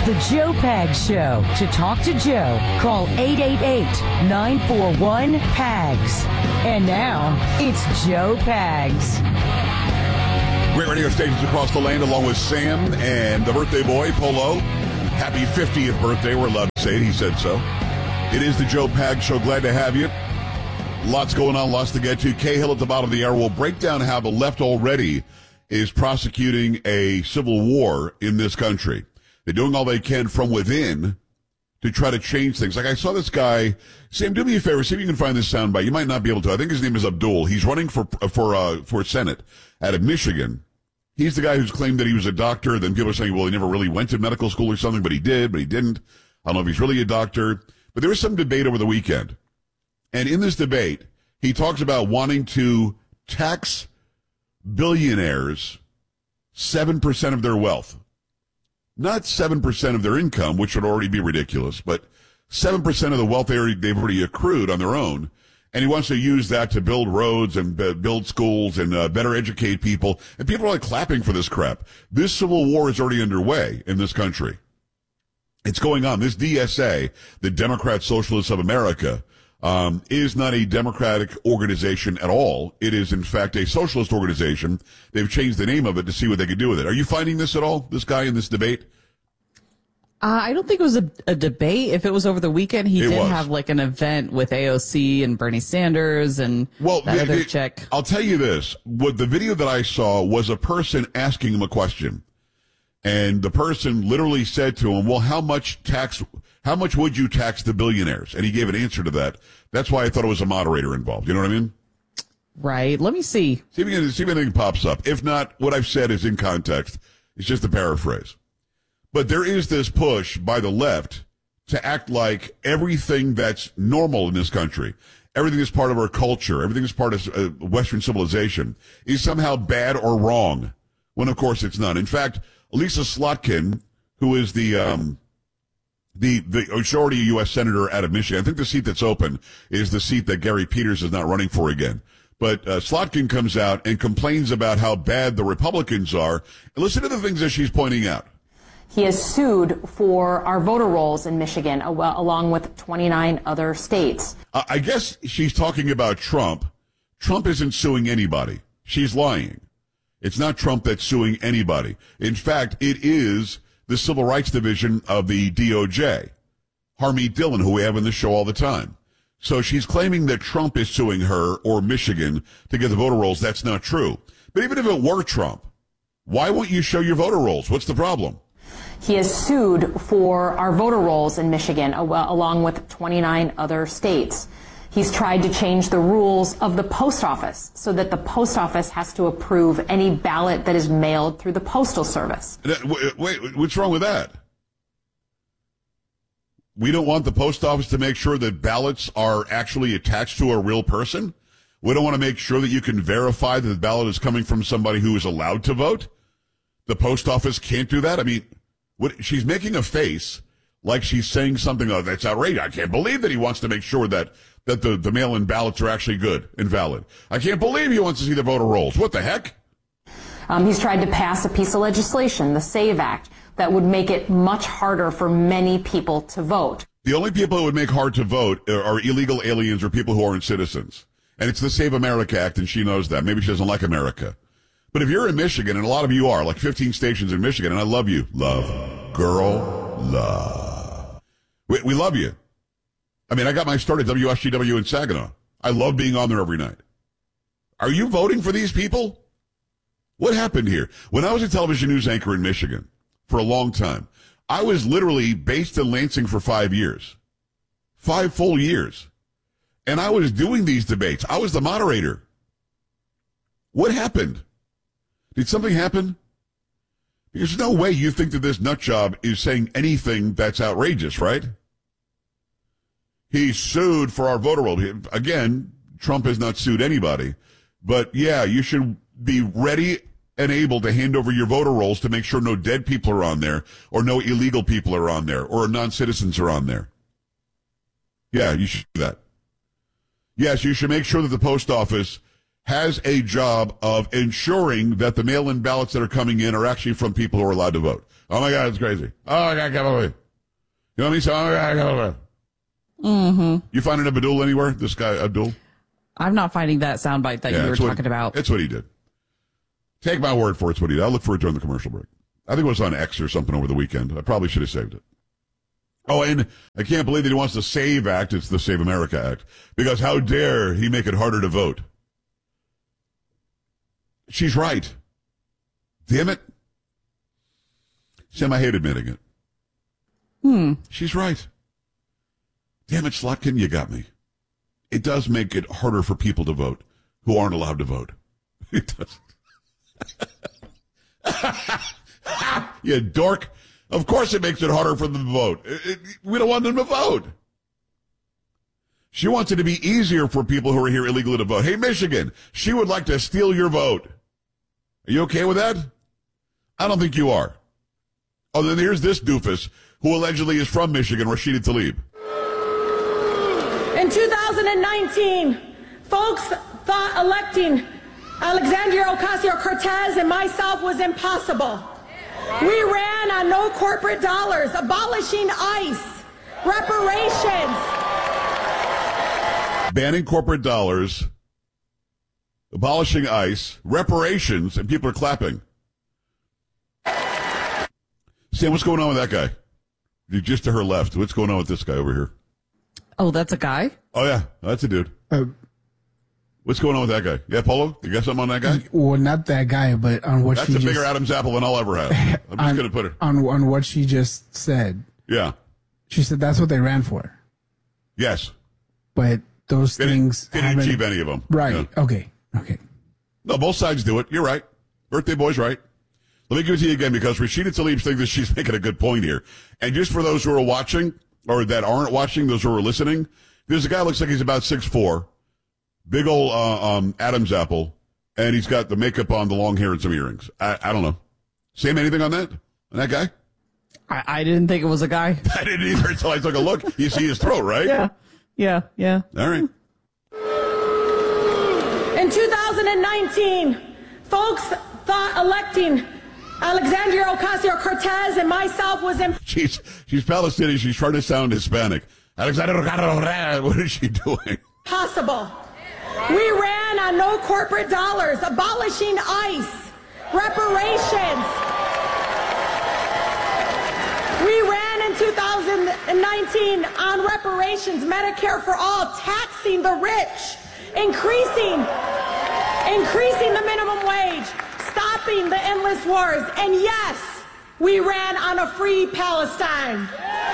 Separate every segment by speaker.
Speaker 1: The Joe Pags Show. To talk to Joe, call 888-941-PAGS. And now, it's Joe Pags.
Speaker 2: Great radio stations across the land, along with Sam and the birthday boy, Polo. Happy 50th birthday. We're allowed to say it. He said so. It is the Joe Pags Show. Glad to have you. Lots going on, lots to get to. Cahill at the bottom of the hour will break down how the left already is prosecuting a civil war in this country. They're doing all they can from within to try to change things. Like I saw this guy. Sam, do me a favor. See if you can find this soundbite. You might not be able to. I think his name is Abdul. He's running for Senate out of Michigan. He's the guy who's claimed that he was a doctor. Then people are saying, well, he never really went to medical school or something, but he did, but he didn't. I don't know if he's really a doctor. But there was some debate over the weekend. And in this debate, he talks about wanting to tax billionaires 7% of their wealth. Not 7% of their income, which would already be ridiculous, but 7% of the wealth they've already accrued on their own. And he wants to use that to build roads and build schools and better educate people. And people are like clapping for this crap. This civil war is already underway in this country. It's going on. This DSA, the Democrat Socialists of America, is not a democratic organization at all. It is, in fact, a socialist organization. They've changed the name of it to see what they could do with it. Are you finding this at all, this guy in this debate?
Speaker 3: I don't think it was a debate. If it was over the weekend, he did have like an event with AOC and Bernie Sanders and that other chick.
Speaker 2: I'll tell you this. What the video that I saw was a person asking him a question. And the person literally said to him, well, how much would you tax the billionaires? And he gave an answer to that. That's why I thought it was a moderator involved. You know what I mean?
Speaker 3: Right. Let me see.
Speaker 2: See if anything pops up. If not, what I've said is in context. It's just a paraphrase. But there is this push by the left to act like everything that's normal in this country, everything that's part of our culture, everything that's part of Western civilization is somehow bad or wrong, when of course it's not. In fact, Lisa Slotkin, who is the majority U.S. Senator out of Michigan, I think the seat that's open is the seat that Gary Peters is not running for again. But Slotkin comes out and complains about how bad the Republicans are. And listen to the things that she's pointing out.
Speaker 4: He has sued for our voter rolls in Michigan, along with 29 other states.
Speaker 2: I guess she's talking about Trump. Trump isn't suing anybody. She's lying. It's not Trump that's suing anybody. In fact, it is the Civil Rights Division of the DOJ, Harmeet Dillon, who we have in the show all the time. So she's claiming that Trump is suing her or Michigan to get the voter rolls. That's not true. But even if it were Trump, why won't you show your voter rolls? What's the problem?
Speaker 4: He has sued for our voter rolls in Michigan, along with 29 other states. He's tried to change the rules of the post office so that the post office has to approve any ballot that is mailed through the Postal Service.
Speaker 2: Wait, what's wrong with that? We don't want the post office to make sure that ballots are actually attached to a real person? We don't want to make sure that you can verify that the ballot is coming from somebody who is allowed to vote? The post office can't do that? I mean, she's making a face like she's saying something that's outrageous. I can't believe that he wants to make sure that the mail-in ballots are actually good and valid. I can't believe he wants to see the voter rolls. What the heck?
Speaker 4: He's tried to pass a piece of legislation, the SAVE Act, that would make it much harder for many people to vote.
Speaker 2: The only people it would make hard to vote are illegal aliens or people who aren't citizens. And it's the Save America Act, and she knows that. Maybe she doesn't like America. But if you're in Michigan, and a lot of you are, like 15 stations in Michigan, and I love you. Love. Girl. Love. We love you. I mean, I got my start at WSGW in Saginaw. I love being on there every night. Are you voting for these people? What happened here? When I was a television news anchor in Michigan for a long time, I was literally based in Lansing for 5 years. 5 full years. And I was doing these debates. I was the moderator. What happened? Did something happen? There's no way you think that this nut job is saying anything that's outrageous, right? He sued for our voter roll. Again, Trump has not sued anybody. But yeah, you should be ready and able to hand over your voter rolls to make sure no dead people are on there or no illegal people are on there or non-citizens are on there. Yeah, you should do that. Yes, you should make sure that the post office has a job of ensuring that the mail-in ballots that are coming in are actually from people who are allowed to vote. Oh, my God, it's crazy. Oh, my God, I can't believe it. You know what I mean? So, oh, my God, I can't believe it.
Speaker 3: Mm-hmm.
Speaker 2: You finding Abdul anywhere? This guy, Abdul?
Speaker 3: I'm not finding that soundbite that you were talking about.
Speaker 2: That's what he did. Take my word for it, it's what he did. I'll look for it during the commercial break. I think it was on X or something over the weekend. I probably should have saved it. Oh, and I can't believe that he wants the SAVE Act. It's the Save America Act. Because how dare he make it harder to vote? She's right. Damn it. Sam, I hate admitting it. She's right. Damn it, Slotkin, you got me. It does make it harder for people to vote who aren't allowed to vote. It does. You dork. Of course it makes it harder for them to vote. We don't want them to vote. She wants it to be easier for people who are here illegally to vote. Hey, Michigan, she would like to steal your vote. Are you okay with that? I don't think you are. Oh, then here's this doofus who allegedly is from Michigan, Rashida Tlaib.
Speaker 5: In 2019, folks thought electing Alexandria Ocasio-Cortez and myself was impossible. We ran on no corporate dollars, abolishing ICE, reparations.
Speaker 2: Banning corporate dollars, abolishing ICE, reparations, and people are clapping. Sam, what's going on with that guy? You're just to her left. What's going on with this guy over here?
Speaker 3: Oh, that's a guy?
Speaker 2: Oh, yeah. That's a dude. What's going on with that guy? Yeah, Polo? You got something on that guy?
Speaker 6: Well, not that guy, but on what
Speaker 2: That's
Speaker 6: she
Speaker 2: a
Speaker 6: just...
Speaker 2: bigger Adam's apple than I'll ever have. I'm just going to put it...
Speaker 6: On what she just said.
Speaker 2: Yeah.
Speaker 6: She said that's what they ran for.
Speaker 2: Yes.
Speaker 6: But those things
Speaker 2: didn't achieve any of them.
Speaker 6: Right.
Speaker 2: Yeah.
Speaker 6: Okay.
Speaker 2: No, both sides do it. You're right. Birthday boy's right. Let me give it to you again because Rashida Tlaib thinks that she's making a good point here. And just for those who are watching, or that aren't watching, those who are listening, there's a guy who looks like he's about 6'4", big old Adam's apple, and he's got the makeup on, the long hair, and some earrings. I don't know. Sam, anything on that? On that guy?
Speaker 3: I didn't think it was a guy.
Speaker 2: I didn't either until I took a look. You see his throat, right?
Speaker 3: Yeah.
Speaker 2: All right.
Speaker 5: In 2019, folks thought electing Alexandria Ocasio-Cortez and myself was
Speaker 2: She's Palestinian. She's trying to sound Hispanic. Alexandria Ocasio-Cortez, what is she doing?
Speaker 5: Possible. We ran on no corporate dollars, abolishing ICE, reparations. We ran in 2019 on reparations, Medicare for all, taxing the rich, increasing the minimum wage, stopping the endless wars, and yes, we ran on a free Palestine.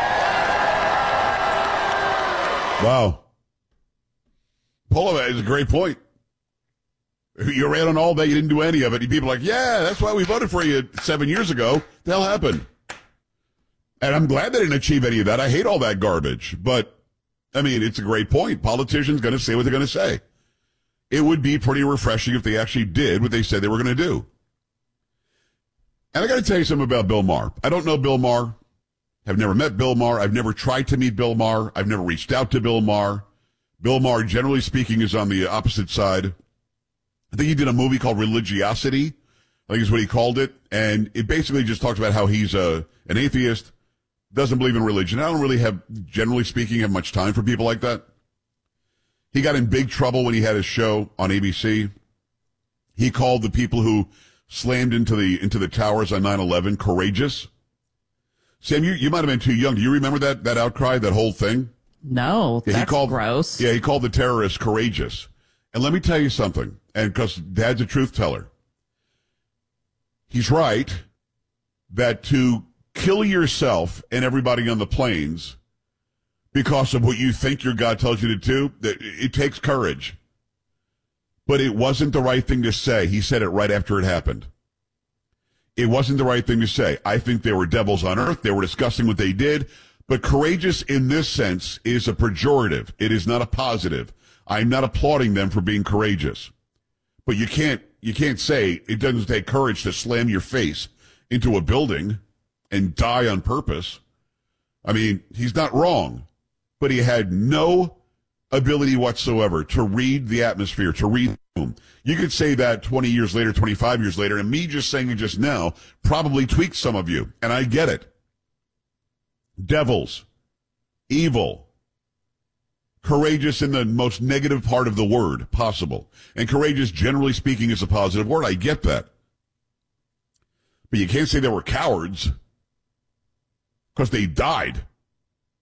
Speaker 2: Wow. Polo is a great point. You ran on all that, you didn't do any of it. People are like, yeah, that's why we voted for you 7 years ago. The hell happened? And I'm glad they didn't achieve any of that. I hate all that garbage. But, I mean, it's a great point. Politicians going to say what they're going to say. It would be pretty refreshing if they actually did what they said they were going to do. And I got to tell you something about Bill Maher. I don't know Bill Maher. I've never met Bill Maher. I've never tried to meet Bill Maher. I've never reached out to Bill Maher. Bill Maher, generally speaking, is on the opposite side. I think he did a movie called Religiosity, I think is what he called it. And it basically just talks about how he's an atheist, doesn't believe in religion. I don't really have, generally speaking, have much time for people like that. He got in big trouble when he had his show on ABC. He called the people who slammed into the towers on 9/11 courageous. Sam, you might have been too young. Do you remember that outcry, that whole thing?
Speaker 3: No,
Speaker 2: yeah,
Speaker 3: that's gross.
Speaker 2: Yeah, he called the terrorists courageous. And let me tell you something, and because Dad's a truth teller. He's right that to kill yourself and everybody on the planes because of what you think your God tells you to do, it takes courage. But it wasn't the right thing to say. He said it right after it happened. It wasn't the right thing to say. I think they were devils on earth. They were discussing what they did. But courageous in this sense is a pejorative. It is not a positive. I'm not applauding them for being courageous. But you can't say it doesn't take courage to slam your face into a building and die on purpose. I mean, he's not wrong, but he had no ability whatsoever to read the atmosphere, to read the You could say that 20 years later, 25 years later, and me just saying it just now probably tweaked some of you, and I get it. Devils, evil, courageous in the most negative part of the word possible. And courageous, generally speaking, is a positive word. I get that. But you can't say they were cowards because they died.